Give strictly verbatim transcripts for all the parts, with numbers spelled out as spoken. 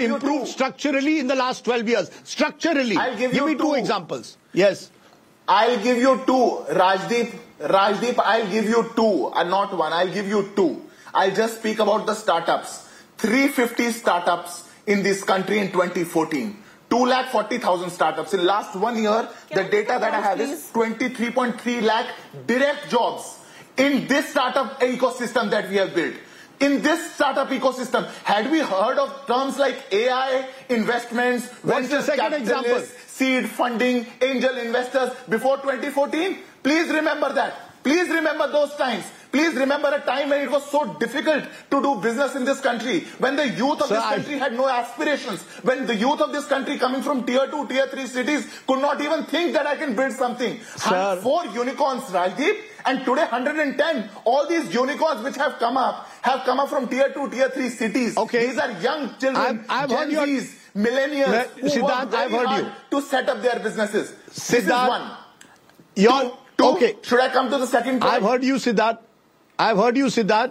improved structurally in the last twelve years? Structurally. I'll give, give you me two. two examples. Yes. I'll give you two. Rajdeep, Rajdeep, I'll give you two. And not one. I'll give you two. I'll just speak about the startups. three hundred fifty startups in this country in twenty fourteen. two lakh forty thousand startups. In last one year, Can the data that I have please? is twenty-three point three lakh direct jobs in this startup ecosystem that we have built. In this startup ecosystem, had we heard of terms like A I, investments, venture capitalists, seed funding, angel investors before twenty fourteen? Please remember that. Please remember those times. Please remember a time when it was so difficult to do business in this country, when the youth of Sir, this country I... had no aspirations, when the youth of this country coming from tier two, tier three cities could not even think that I can build something. Sir. Four unicorns, Rajdeep, and today one hundred ten. All these unicorns which have come up have come up from tier two, tier three cities. Okay. These are young children, I've, I've Gen Zs, millennials, who Siddharth, work very I've heard hard you. to set up their businesses. Siddharth, this is one. You're, two, two. Okay. Should I come to the second point? I've heard you, Siddharth. I've heard you, Siddharth.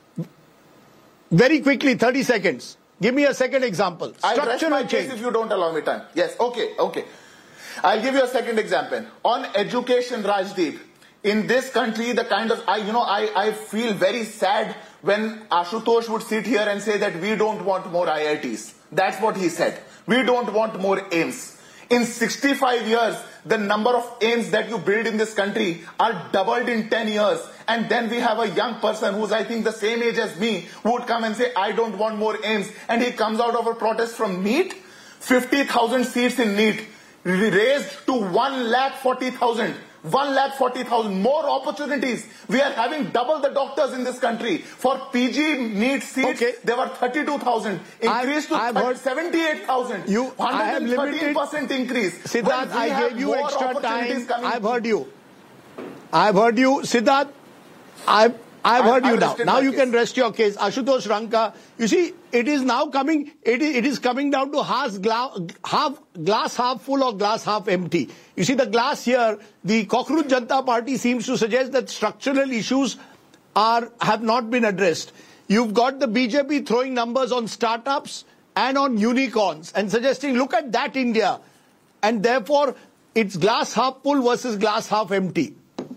Very quickly, thirty seconds. Give me a second example. I'll rest my change. case if you don't allow me time. Yes, okay, okay. I'll give you a second example. On education, Rajdeep, in this country, the kind of, I, you know, I, I feel very sad when Ashutosh would sit here and say that we don't want more I I Ts. That's what he said. We don't want more AIIMS. In sixty-five years, the number of AIIMS that you build in this country are doubled in ten years. And then we have a young person who's, I think, the same age as me, who would come and say, I don't want more AIIMS. And he comes out of a protest from NEET. fifty thousand seats in NEET raised to one lakh forty thousand. one lakh forty thousand more opportunities. We are having double the doctors in this country. For P G NEET seats, okay. there were thirty-two thousand. Increased I've, to I've seventy-eight thousand. You, one hundred thirteen percent increase. Siddharth, I gave you extra time. I've heard you. I've heard you. Siddharth, I've, I've heard I've, you I've now. Now you case. can rest your case. Ashutosh Ranka, you see, it is now coming, it is, it is coming down to half, gla half glass half full or glass half empty. You see the glass here, the Cockroach Janata Party seems to suggest that structural issues are, have not been addressed. You've got the B J P throwing numbers on startups and on unicorns and suggesting, look at that India. And therefore, it's glass half full versus glass half empty.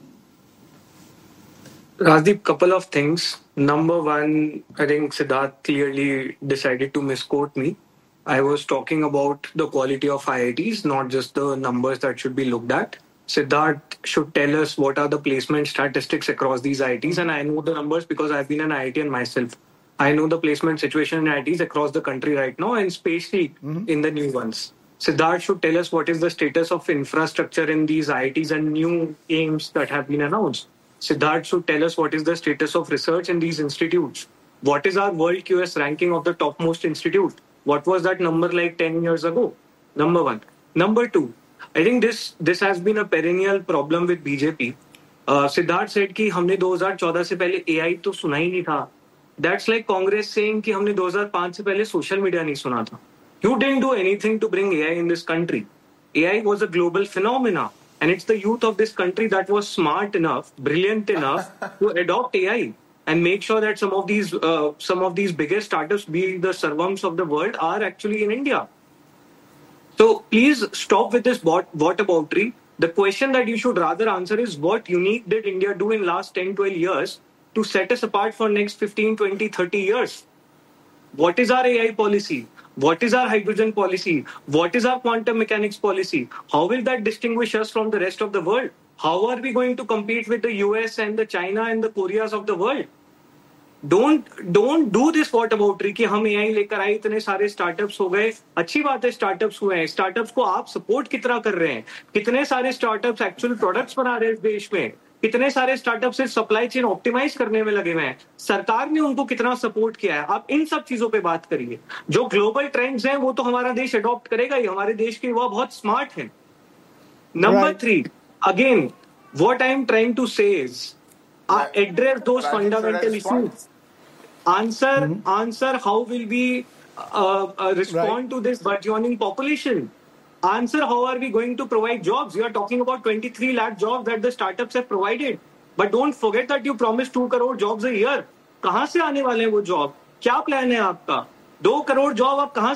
Rajdeep, couple of things. Number one, I think Siddharth clearly decided to misquote me. I was talking about the quality of I I Ts, not just the numbers that should be looked at. Siddharth should tell us what are the placement statistics across these I I Ts, and I know the numbers because I've been an I I T N myself. I know the placement situation in I I Ts across the country right now, and especially mm-hmm. in the new ones. Siddharth should tell us what is the status of infrastructure in these I I Ts and new AIIMS that have been announced. Siddharth should tell us what is the status of research in these institutes. What is our World Q S ranking of the topmost institute? What was that number like ten years ago? Number one. Number two, I think this this has been a perennial problem with B J P. Uh, Siddharth said कि हमने दो हज़ार चौदह से पहले A I तो सुना ही नहीं था. That's like Congress saying कि हमने दो हज़ार पाँच से पहले social media नहीं सुना था. You didn't do anything to bring A I in this country. A I was a global phenomena. And it's the youth of this country that was smart enough, brilliant enough to adopt A I and make sure that some of these uh, some of these biggest startups, be the servants of the world, are actually in India. So please stop with this what whataboutery. The question that you should rather answer is what unique did India do in last ten, twelve years to set us apart for next fifteen, twenty, thirty years? What is our A I policy? What is our hydrogen policy? What is our quantum mechanics policy? How will that distinguish us from the rest of the world? How are we going to compete with the U S and the China and the Koreas of the world? Don't don't do this whataboutery कि हम A I लेकर आए इतने सारे startups हो गए. अच्छी बात है startups हुए हैं. Startups को आप support कितना कर रहे हैं? कितने सारे startups actual products बना रहे हैं इस देश में? कितने सारे स्टार्टअप से सप्लाई चेन ऑप्टिमाइज करने में लगे हुए हैं. सरकार ने उनको कितना सपोर्ट किया है. आप इन सब चीजों पे बात करिए. जो ग्लोबल ट्रेंड्स हैं वो तो हमारा देश अडॉप्ट करेगा ही. हमारे देश के युवा बहुत स्मार्ट हैं. Number three, again what I am trying to से is address those fundamental issues. Answer answer how will we respond to this burgeoning population. Answer, how are we going to provide jobs? You are talking about twenty-three lakh jobs that the startups have provided. But don't forget that you promised two crore jobs a year. कहाँ से आने वाले हैं वो job? क्या plan है आपका? दो करोड़ जॉब आप कहाँ